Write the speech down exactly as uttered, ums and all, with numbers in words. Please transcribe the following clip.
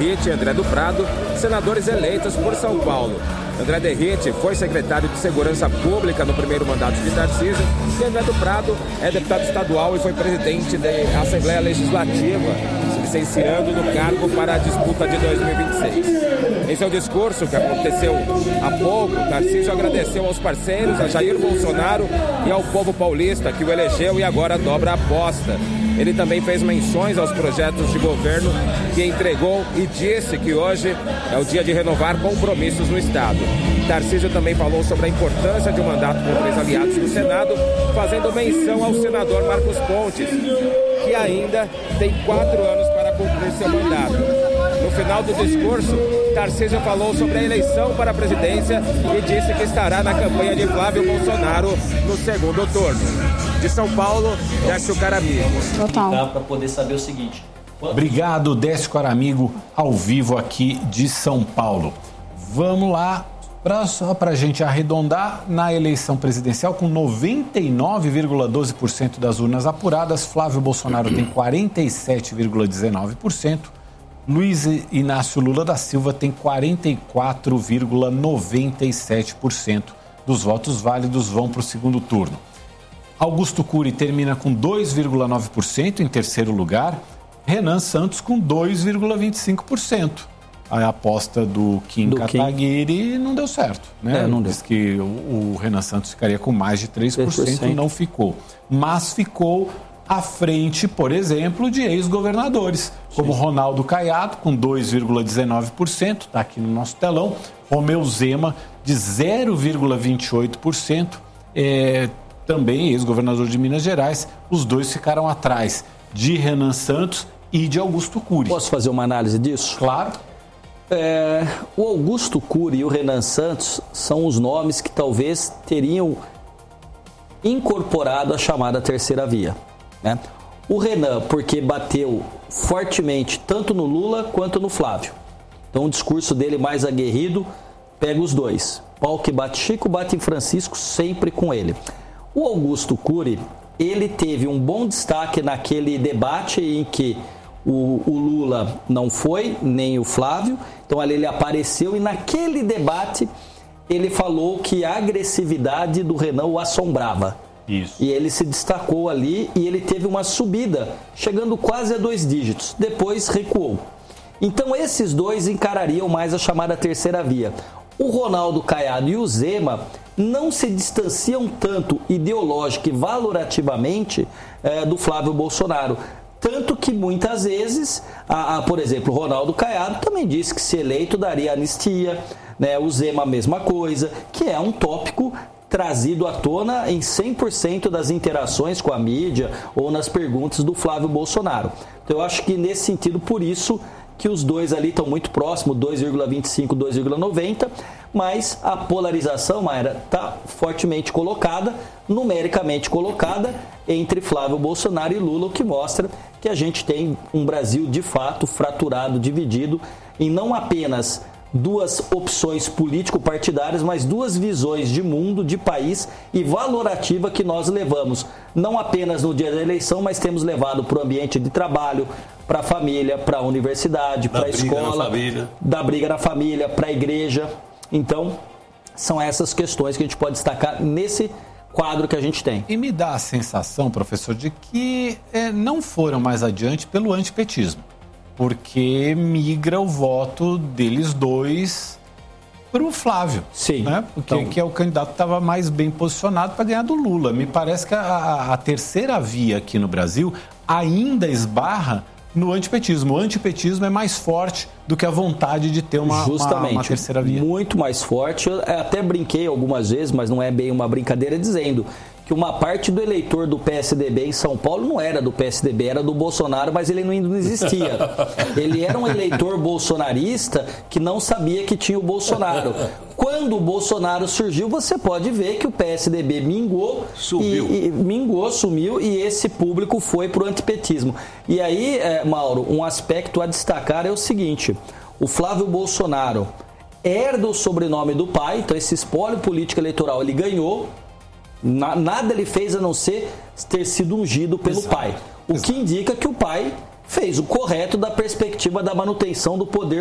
Derrite e André do Prado, senadores eleitos por São Paulo. André Derrite foi secretário de Segurança Pública no primeiro mandato de Tarcísio e André do Prado é deputado estadual e foi presidente da Assembleia Legislativa, se licenciando no cargo para a disputa de dois mil e vinte e seis. Em seu discurso, que aconteceu há pouco, Tarcísio agradeceu aos parceiros, a Jair Bolsonaro e ao povo paulista que o elegeu e agora dobra a aposta. Ele também fez menções aos projetos de governo que entregou e disse que hoje é o dia de renovar compromissos no Estado. Tarcísio também falou sobre a importância de um mandato com três aliados no Senado, fazendo menção ao senador Marcos Pontes, que ainda tem quatro anos para cumprir seu mandato. No final do discurso, Tarcísio falou sobre a eleição para a presidência e disse que estará na campanha de Flávio Bolsonaro no segundo turno. De São Paulo, Décio Caramigo. Total. Para poder saber o seguinte. Obrigado, Décio Caramigo, ao vivo aqui de São Paulo. Vamos lá, pra, só para a gente arredondar, na eleição presidencial, com noventa e nove vírgula doze por cento das urnas apuradas, Flávio Bolsonaro tem quarenta e sete vírgula dezenove por cento, Luiz Inácio Lula da Silva tem quarenta e quatro vírgula noventa e sete por cento dos votos válidos vão para o segundo turno. Augusto Cury termina com dois vírgula nove por cento em terceiro lugar, Renan Santos com dois vírgula vinte e cinco por cento. A aposta do Kim do Kataguiri Kim. não deu certo, né? É, não deu. Diz que o, o Renan Santos ficaria com mais de três por cento e não ficou. Mas ficou à frente, por exemplo, de ex-governadores, como Ronaldo Caiado, com dois vírgula dezenove por cento, está aqui no nosso telão, Romeu Zema, de zero vírgula vinte e oito por cento, é, também ex-governador de Minas Gerais. Os dois ficaram atrás de Renan Santos e de Augusto Cury. Posso fazer uma análise disso? Claro. É, o Augusto Cury e o Renan Santos são os nomes que talvez teriam incorporado a chamada terceira via, né? O Renan, porque bateu fortemente tanto no Lula quanto no Flávio. Então o discurso dele mais aguerrido pega os dois. Pau que bate Chico, bate em Francisco, sempre com ele. O Augusto Cury, ele teve um bom destaque naquele debate em que o, o Lula não foi, nem o Flávio. Então ali ele apareceu e naquele debate ele falou que a agressividade do Renan o assombrava. Isso. E ele se destacou ali e ele teve uma subida, chegando quase a dois dígitos. Depois recuou. Então esses dois encarariam mais a chamada terceira via. O Ronaldo Caiado e o Zema não se distanciam tanto ideológico e valorativamente é, do Flávio Bolsonaro. Tanto que muitas vezes, a, a, por exemplo, o Ronaldo Caiado também disse que se eleito daria anistia, né? O Zema a mesma coisa, que é um tópico trazido à tona em cem por cento das interações com a mídia ou nas perguntas do Flávio Bolsonaro. Então eu acho que nesse sentido, por isso que os dois ali estão muito próximos, dois vírgula vinte e cinco, dois vírgula noventa, mas a polarização, Mayra, está fortemente colocada, numericamente colocada, entre Flávio Bolsonaro e Lula, o que mostra que a gente tem um Brasil de fato fraturado, dividido em não apenas duas opções político-partidárias, mas duas visões de mundo, de país e valorativa que nós levamos, não apenas no dia da eleição, mas temos levado para o ambiente de trabalho, para a família, para a universidade, para a escola, da briga na família, para a igreja. Então, são essas questões que a gente pode destacar nesse quadro que a gente tem. E me dá a sensação, professor, de que é, não foram mais adiante pelo antipetismo, porque migra o voto deles dois para o Flávio. Sim. Né? Porque então, que é o candidato que estava mais bem posicionado para ganhar do Lula. Me parece que a, a, a terceira via aqui no Brasil ainda esbarra no antipetismo. O antipetismo é mais forte do que a vontade de ter uma, Justamente, uma, uma terceira via. Muito mais forte. Eu até brinquei algumas vezes, mas não é bem uma brincadeira, dizendo que uma parte do eleitor do P S D B em São Paulo não era do P S D B, era do Bolsonaro, mas ele não existia. Ele era um eleitor bolsonarista que não sabia que tinha o Bolsonaro. Quando o Bolsonaro surgiu, você pode ver que o P S D B mingou, sumiu. E, e, mingou, sumiu, e esse público foi para o antipetismo. E aí, é, Mauro, um aspecto a destacar é o seguinte: o Flávio Bolsonaro herda o sobrenome do pai, então esse espólio político eleitoral ele ganhou. Nada ele fez a não ser ter sido ungido pelo Exato. pai. O Exato. que indica que o pai fez o correto da perspectiva da manutenção do poder